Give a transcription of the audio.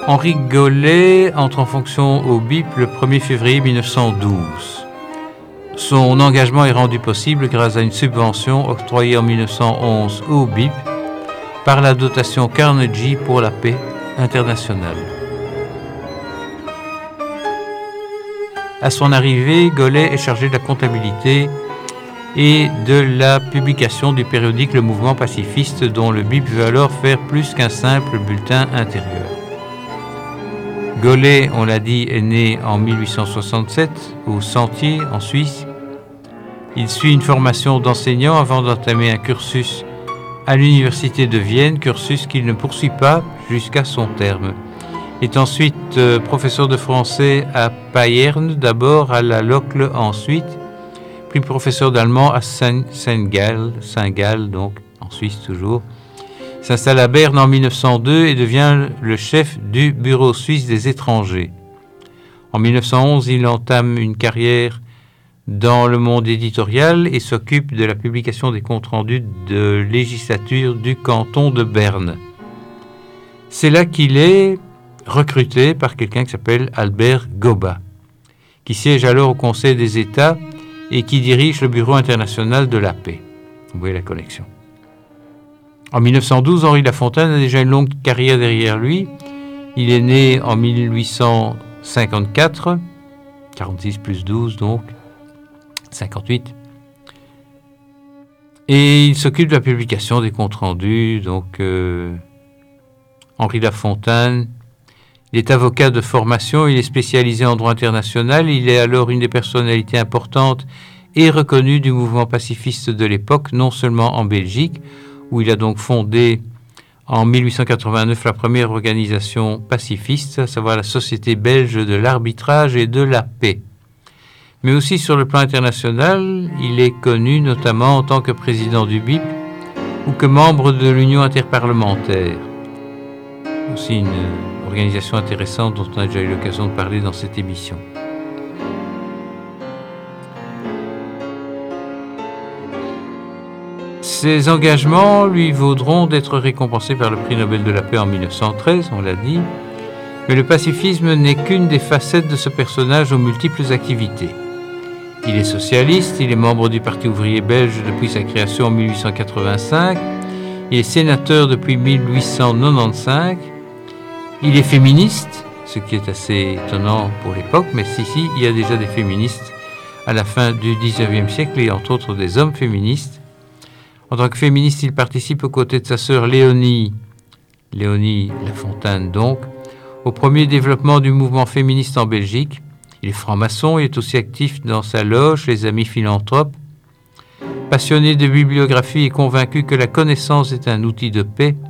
Henri Gollet entre en fonction au BIP le 1er février 1912. Son engagement est rendu possible grâce à une subvention octroyée en 1911 au BIP par la dotation Carnegie pour la paix internationale. À son arrivée, Gollet est chargé de la comptabilité et de la publication du périodique Le Mouvement pacifiste, dont le BIP veut alors faire plus qu'un simple bulletin intérieur. Gollet, on l'a dit, est né en 1867 au Sentier, en Suisse. Il suit une formation d'enseignant avant d'entamer un cursus à l'université de Vienne, cursus qu'il ne poursuit pas jusqu'à son terme. Il est ensuite professeur de français à Payerne, d'abord à la Locle ensuite, puis professeur d'allemand à Saint-Gall, donc en Suisse toujours. Il s'installe à Berne en 1902 et devient le chef du Bureau suisse des étrangers. En 1911, il entame une carrière dans le monde éditorial et s'occupe de la publication des comptes rendus de législature du canton de Berne. C'est là qu'il est recruté par quelqu'un qui s'appelle Albert Goba, qui siège alors au Conseil des États et qui dirige le Bureau international de la paix. Vous voyez la connexion. En 1912, Henri Lafontaine a déjà une longue carrière derrière lui. Il est né en 1854, 46 plus 12 donc, 58. Et il s'occupe de la publication des comptes rendus. Donc, Henri Lafontaine, il est avocat de formation, il est spécialisé en droit international. Il est alors une des personnalités importantes et reconnues du mouvement pacifiste de l'époque, non seulement en Belgique, où il a donc fondé en 1889 la première organisation pacifiste, à savoir la Société belge de l'arbitrage et de la paix. Mais aussi sur le plan international, il est connu notamment en tant que président du BIP ou que membre de l'Union interparlementaire. Aussi une organisation intéressante dont on a déjà eu l'occasion de parler dans cette émission. Ses engagements lui vaudront d'être récompensé par le prix Nobel de la paix en 1913, on l'a dit, mais le pacifisme n'est qu'une des facettes de ce personnage aux multiples activités. Il est socialiste, il est membre du Parti ouvrier belge depuis sa création en 1885, il est sénateur depuis 1895, il est féministe, ce qui est assez étonnant pour l'époque, mais si, il y a déjà des féministes à la fin du XIXe siècle et entre autres des hommes féministes. En tant que féministe, il participe aux côtés de sa sœur Léonie Lafontaine donc, au premier développement du mouvement féministe en Belgique. Il est franc-maçon, il est aussi actif dans sa loge, les Amis philanthropes. Passionné de bibliographie et convaincu que la connaissance est un outil de paix,